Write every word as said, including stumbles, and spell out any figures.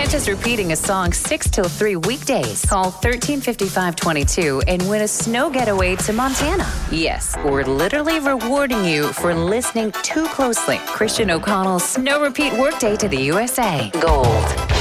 chances repeating a song six till three weekdays. Call thirteen fifty-five twenty-two and win a snow getaway to Montana. Yes, we're literally rewarding you for listening too closely. Christian O'Connell's Snow Repeat Workday to the U S A. Gold.